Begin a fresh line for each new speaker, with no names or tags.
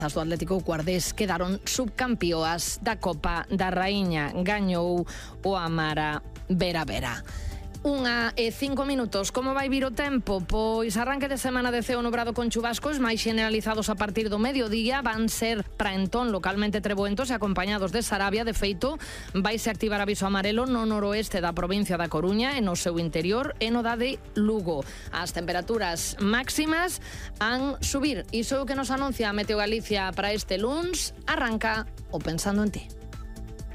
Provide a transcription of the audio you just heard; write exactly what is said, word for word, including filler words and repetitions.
As do Atlético Guardés quedaron subcampeoas da Copa da Raíña. Gañou o Amara Vera Vera. Unha e cinco minutos. Como vai vir o tempo? Pois arranque de semana de ceo nubrado con chubascos máis generalizados a partir do mediodía. Van ser para entón localmente treboentos e acompañados de Sarabia. De feito, vaise activar aviso amarelo no noroeste da provincia da Coruña e no seu interior e no da de Lugo. As temperaturas máximas han subir. Iso é o que nos anuncia a Meteo Galicia para este luns. Arranca o Pensando en Ti.